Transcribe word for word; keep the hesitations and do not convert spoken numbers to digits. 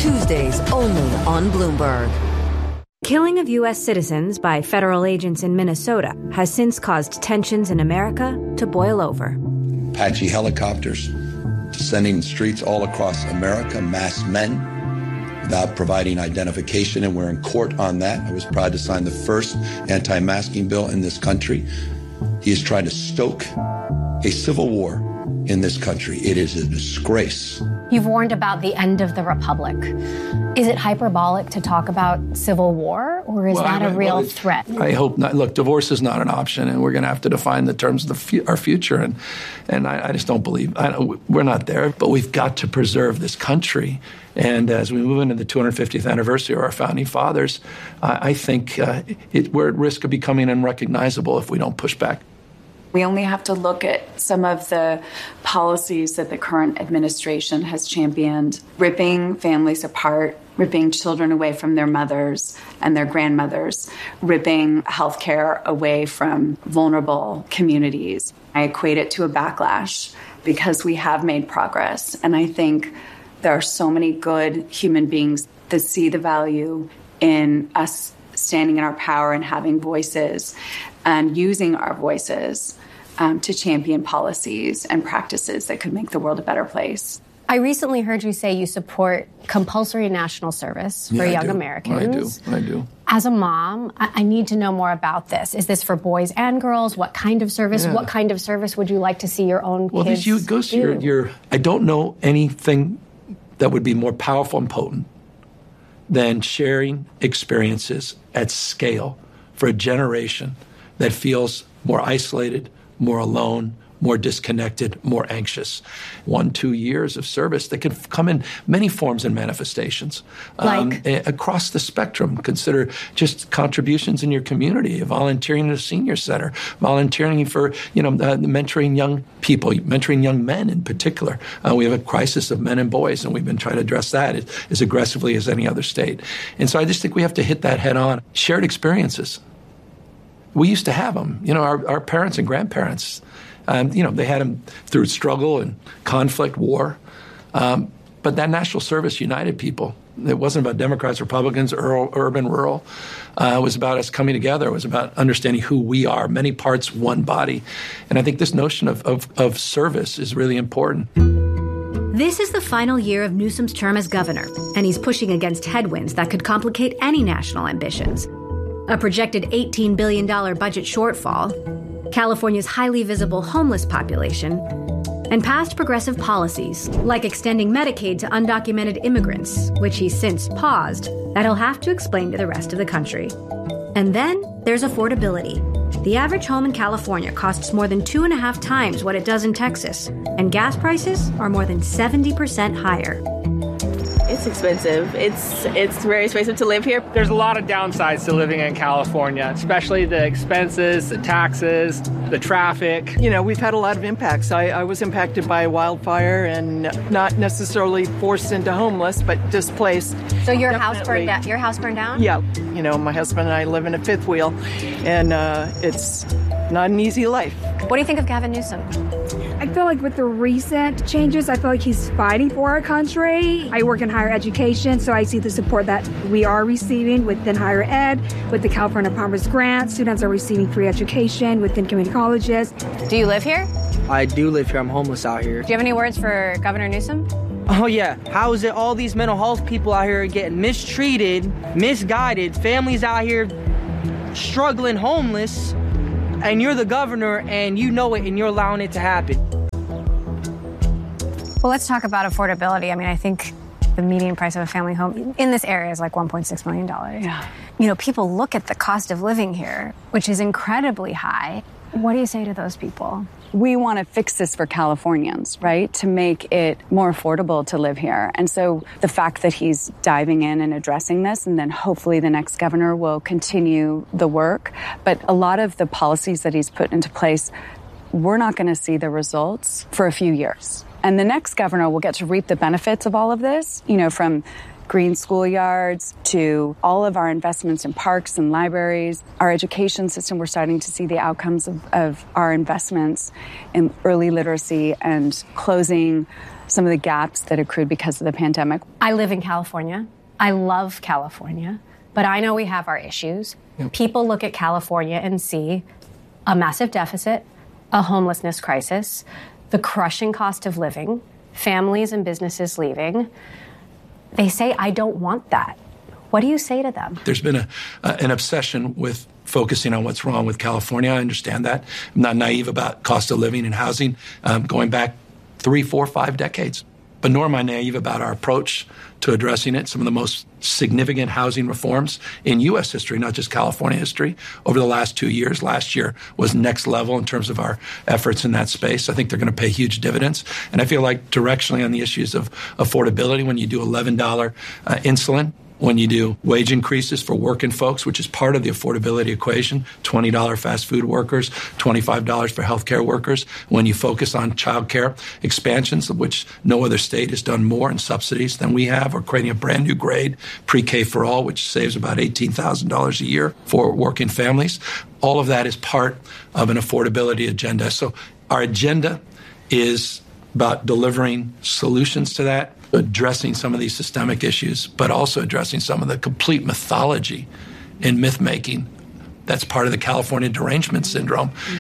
Tuesdays only on Bloomberg. Killing of U S citizens by federal agents in Minnesota has since caused tensions in America to boil over. Apache helicopters descending the streets all across America, masked men, without providing identification, and we're in court on that. I was proud to sign the first anti-masking bill in this country. He is trying to stoke a civil war in this country. It is a disgrace. You've warned about the end of the republic. Is it hyperbolic to talk about civil war, or is well, that I mean, a real well, threat? I hope not. Look, divorce is not an option, and we're going to have to define the terms of the fu- our future. And and I, I just don't believe I don't, we're not there. But we've got to preserve this country. And as we move into the two hundred fiftieth anniversary of our founding fathers, uh, I think uh, it, we're at risk of becoming unrecognizable if we don't push back. We only have to look at some of the policies that the current administration has championed, ripping families apart, ripping children away from their mothers and their grandmothers, ripping healthcare away from vulnerable communities. I equate it to a backlash because we have made progress. And I think there are so many good human beings that see the value in us standing in our power and having voices and using our voices um, to champion policies and practices that could make the world a better place. I recently heard you say you support compulsory national service for yeah, young I Americans. I do. I do. As a mom, I-, I need to know more about this. Is this for boys and girls? What kind of service? Yeah. What kind of service would you like to see your own well, kids do? Well, it goes to your, your... I don't know anything that would be more powerful and potent than sharing experiences at scale for a generation that feels more isolated, more alone, more disconnected, more anxious. One, two years of service that can come in many forms and manifestations. Like? Um, across the spectrum. Consider just contributions in your community, volunteering at a senior center, volunteering for, you know, uh, mentoring young people, mentoring young men in particular. Uh, we have a crisis of men and boys, and we've been trying to address that as, as aggressively as any other state. And so I just think we have to hit that head on. Shared experiences. We used to have them. You know, our, our parents and grandparents, Um, you know, they had them through struggle and conflict, war. Um, but that national service united people. It wasn't about Democrats, Republicans, ur- urban, rural. Uh, it was about us coming together. It was about understanding who we are, many parts, one body. And I think this notion of, of, of service is really important. This is the final year of Newsom's term as governor, and he's pushing against headwinds that could complicate any national ambitions. A projected eighteen billion dollars budget shortfall, California's highly visible homeless population, and past progressive policies, like extending Medicaid to undocumented immigrants, which he's since paused, that he'll have to explain to the rest of the country. And then there's affordability. The average home in California costs more than two and a half times what it does in Texas, and gas prices are more than seventy percent higher. It's expensive. It's it's very expensive to live here. There's a lot of downsides to living in California, especially the expenses, the taxes, the traffic. You know, we've had a lot of impacts. I, I was impacted by a wildfire and not necessarily forced into homeless, but displaced. So your Definitely. house burned down? Your house burned down? Yeah. You know, my husband and I live in a fifth wheel, and uh, it's not an easy life. What do you think of Gavin Newsom? I feel like with the recent changes, I feel like he's fighting for our country. I work in higher education, so I see the support that we are receiving within higher ed, with the California Promise Grant. Students are receiving free education within community colleges. Do you live here? I do live here. I'm homeless out here. Do you have any words for Governor Newsom? Oh, yeah. How is it all these mental health people out here getting mistreated, misguided, families out here struggling, homeless, and you're the governor and you know it and you're allowing it to happen? Well, let's talk about affordability. I mean, I think the median price of a family home in this area is like one point six million dollars. Yeah. You know, people look at the cost of living here, which is incredibly high. What do you say to those people? We want to fix this for Californians, right? To make it more affordable to live here. And so the fact that he's diving in and addressing this, and then hopefully the next governor will continue the work. But a lot of the policies that he's put into place, we're not going to see the results for a few years. And the next governor will get to reap the benefits of all of this, you know, from green schoolyards to all of our investments in parks and libraries. Our education system, we're starting to see the outcomes of, of our investments in early literacy and closing some of the gaps that accrued because of the pandemic. I live in California. I love California, but I know we have our issues. Yep. People look at California and see a massive deficit, a homelessness crisis, the crushing cost of living, families and businesses leaving. They say, I don't want that. What do you say to them? There's been a, uh, an obsession with focusing on what's wrong with California. I understand that. I'm not naive about cost of living and housing um, going back three, four, five decades. But nor am I naive about our approach to addressing it. Some of the most significant housing reforms in U S history, not just California history, over the last two years. Last year was next level in terms of our efforts in that space. I think they're going to pay huge dividends. And I feel like directionally on the issues of affordability, when you do eleven dollars uh, insulin, when you do wage increases for working folks, which is part of the affordability equation, twenty dollars fast food workers, twenty-five dollars for healthcare workers, when you focus on child care expansions, of which no other state has done more in subsidies than we have, or creating a brand new grade, pre-K for all, which saves about eighteen thousand dollars a year for working families. All of that is part of an affordability agenda. So our agenda is about delivering solutions to that, addressing some of these systemic issues, but also addressing some of the complete mythology and myth-making that's part of the California derangement syndrome.